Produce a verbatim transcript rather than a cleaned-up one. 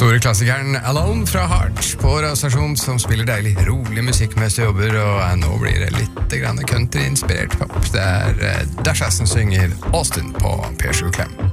Store klassikeren Alone fra Heart på radiostasjon som spiller deilig, rolig musikk mens du jobber, og nå blir det litt grann country-inspirert pop. Det er Dasha som synger Austin på P sju Klem.